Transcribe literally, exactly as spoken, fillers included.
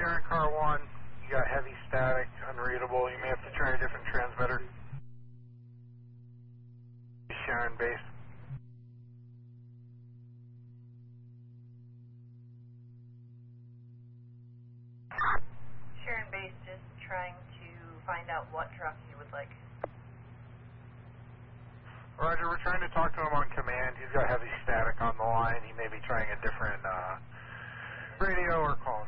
Sharon Car one, you got heavy static, unreadable. You may have to try a different transmitter. Sharon base. Sharon base, just trying to find out what truck you would like. Roger, we're trying to talk to him on command. He's got heavy static on the line. He may be trying a different uh, radio or call.